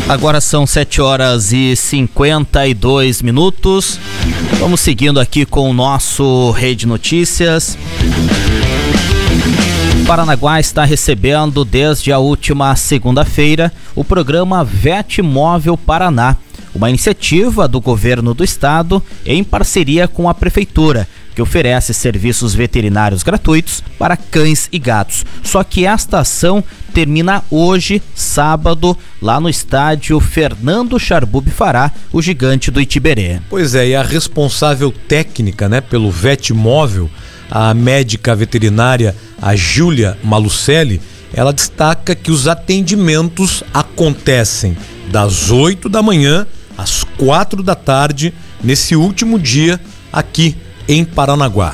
Agora são 7h52. Vamos seguindo aqui com o nosso Rede Notícias. Paranaguá está recebendo desde a última segunda-feira o programa VetMóvel Paraná, uma iniciativa do governo do estado em parceria com a prefeitura, que oferece serviços veterinários gratuitos para cães e gatos. Só que esta ação termina hoje, sábado, lá no estádio Fernando Charbub Fará, o gigante do Itiberê. Pois é, e a responsável técnica, pelo VetMóvel, a médica veterinária, a Júlia Malucelli, ela destaca que os atendimentos acontecem das 8 da manhã às 4 da tarde, nesse último dia aqui em Paranaguá.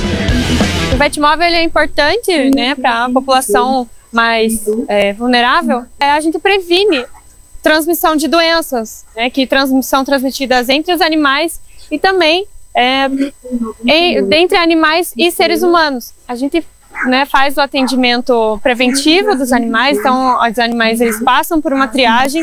O VetMóvel é importante, para a população mais vulnerável. A gente previne transmissão de doenças, que são transmitidas entre os animais e também entre animais e seres humanos. A gente faz o atendimento preventivo dos animais, então os animais eles passam por uma triagem,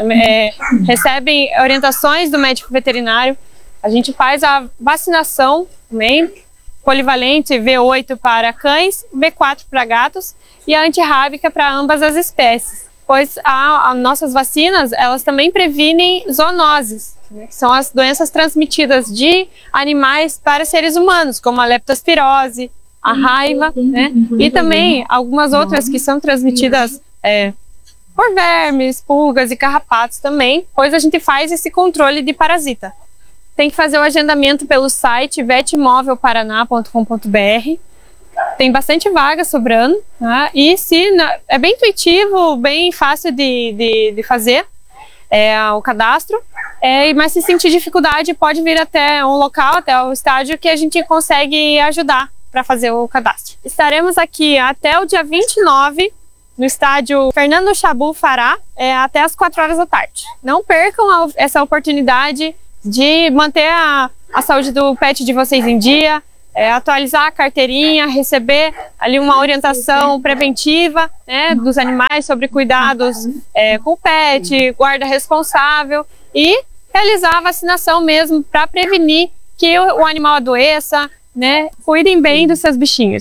recebem orientações do médico veterinário. A gente faz a vacinação também, polivalente V8 para cães, V4 para gatos e a antirrábica para ambas as espécies. Pois as nossas vacinas, elas também previnem zoonoses, que são as doenças transmitidas de animais para seres humanos, como a leptospirose, a raiva, e também algumas outras que são transmitidas por vermes, pulgas e carrapatos também, pois a gente faz esse controle de parasita. Tem que fazer o agendamento pelo site vetmovelparaná.com.br. Tem bastante vaga sobrando, e é bem intuitivo, bem fácil de fazer o cadastro. Mas se sentir dificuldade, pode vir até um local, até o estádio, que a gente consegue ajudar para fazer o cadastro. Estaremos aqui até o dia 29 no estádio Fernando Charbub Fará, até as 4 horas da tarde. Não percam essa oportunidade de manter a saúde do pet de vocês em dia, atualizar a carteirinha, receber ali uma orientação preventiva dos animais sobre cuidados com o pet, guarda responsável e realizar a vacinação mesmo para prevenir que o animal adoeça, cuidem bem dos seus bichinhos.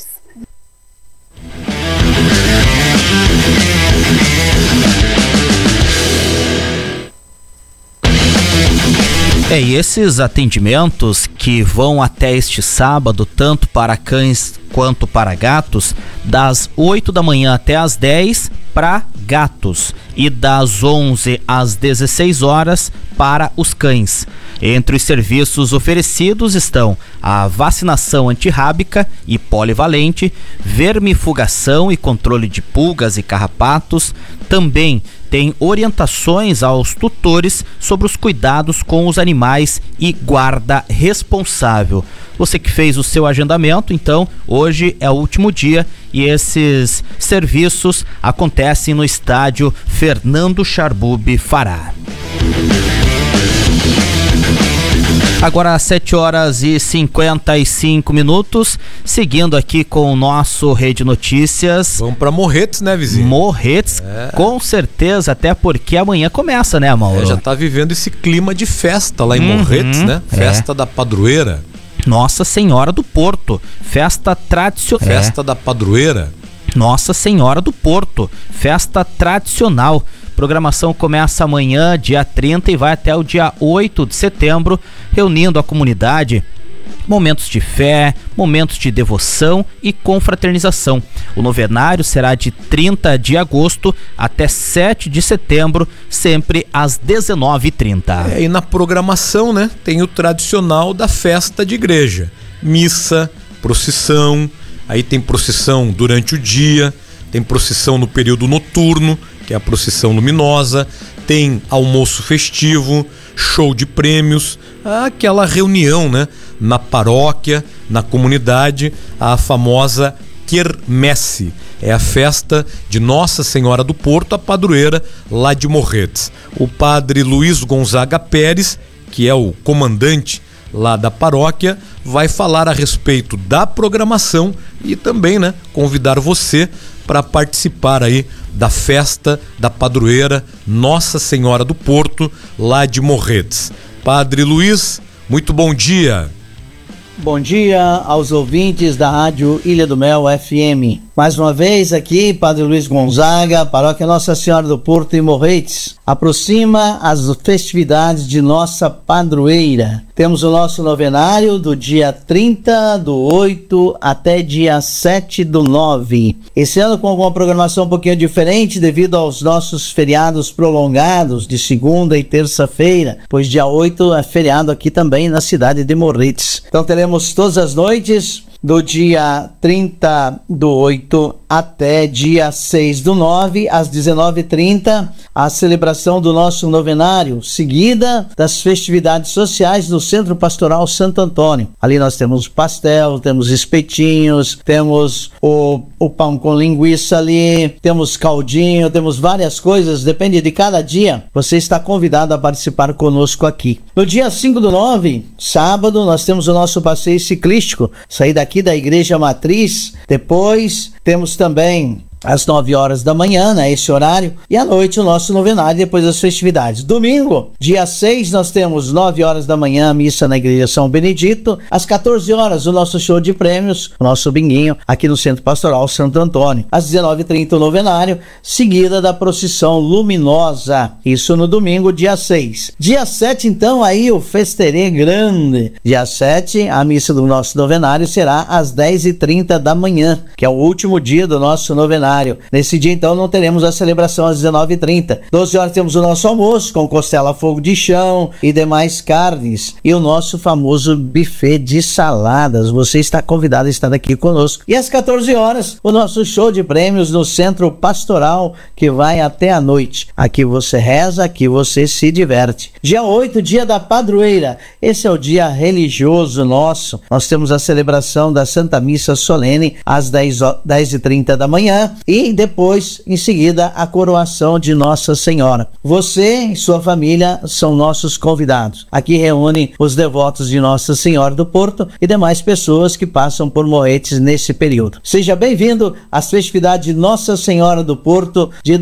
E esses atendimentos que vão até este sábado, tanto para cães quanto para gatos, das 8 da manhã até as 10 para gatos e das 11 às 16 horas para os cães. Entre os serviços oferecidos estão a vacinação antirrábica e polivalente, vermifugação e controle de pulgas e carrapatos. Também tem orientações aos tutores sobre os cuidados com os animais e guarda responsável. Você que fez o seu agendamento, então, hoje é o último dia e esses serviços acontecem no estádio Fernando Charbub Fará. Agora às 7h55, seguindo aqui com o nosso Rede Notícias. Vamos pra Morretes, vizinho? Morretes, com certeza, até porque amanhã começa, Mauro? Já tá vivendo esse clima de festa lá em Morretes, Festa da Padroeira. Nossa Senhora do Porto, festa tradicional. Festa da Padroeira. Nossa Senhora do Porto, festa tradicional. Programação começa amanhã, dia 30, e vai até o dia 8 de setembro, reunindo a comunidade. Momentos de fé, momentos de devoção e confraternização. O novenário será de 30 de agosto até 7 de setembro, sempre às 19h30. E na programação, tem o tradicional da festa de igreja. Missa, procissão, aí tem procissão durante o dia, tem procissão no período noturno, que é a procissão luminosa, tem almoço festivo, show de prêmios, aquela reunião, na paróquia, na comunidade, a famosa quermesse. É a festa de Nossa Senhora do Porto, a padroeira lá de Morretes. O padre Luiz Gonzaga Pérez, que é o comandante lá da paróquia, vai falar a respeito da programação e também, né, convidar você para participar aí da festa da padroeira Nossa Senhora do Porto, lá de Morretes. Padre Luiz, muito bom dia. Bom dia aos ouvintes da Rádio Ilha do Mel FM. Mais uma vez aqui, Padre Luiz Gonzaga, Paróquia Nossa Senhora do Porto em Morretes. Aproxima as festividades de nossa padroeira. Temos o nosso novenário do dia 30/8 até dia 7/9. Esse ano com alguma programação um pouquinho diferente devido aos nossos feriados prolongados de segunda e terça-feira, pois dia 8 é feriado aqui também na cidade de Morretes. Então teremos todas as noites do dia 30/8 até dia 6/9, às 19h30, a celebração do nosso novenário, seguida das festividades sociais do Centro Pastoral Santo Antônio. Ali nós temos pastel, temos espetinhos, temos o pão com linguiça ali, temos caldinho, temos várias coisas, depende de cada dia. Você está convidado a participar conosco aqui. No dia 5/9, sábado, nós temos o nosso passeio ciclístico, sair daqui da Igreja Matriz, depois temos também às 9 horas da manhã, né, esse horário, e à noite o nosso novenário depois das festividades. Domingo, dia 6, nós temos 9 horas da manhã, missa na Igreja São Benedito, às 14 horas o nosso show de prêmios, o nosso binguinho, aqui no Centro Pastoral Santo Antônio. Às 19h30 o novenário, seguida da procissão luminosa, isso no domingo, dia 6. Dia 7, então, aí o festerê grande. Dia 7, a missa do nosso novenário será às 10h30 da manhã, que é o último dia do nosso novenário. Nesse dia, então, não teremos a celebração às 19h30. 12 horas temos o nosso almoço com costela a fogo de chão e demais carnes. E o nosso famoso buffet de saladas. Você está convidado a estar aqui conosco. E às 14 horas, o nosso show de prêmios no Centro Pastoral, que vai até a noite. Aqui você reza, aqui você se diverte. Dia 8, dia da padroeira. Esse é o dia religioso nosso. Nós temos a celebração da Santa Missa Solene às 10h30 da manhã. E depois, em seguida, a coroação de Nossa Senhora. Você e sua família são nossos convidados. Aqui reúne os devotos de Nossa Senhora do Porto e demais pessoas que passam por Morretes nesse período. Seja bem-vindo às festividades de Nossa Senhora do Porto de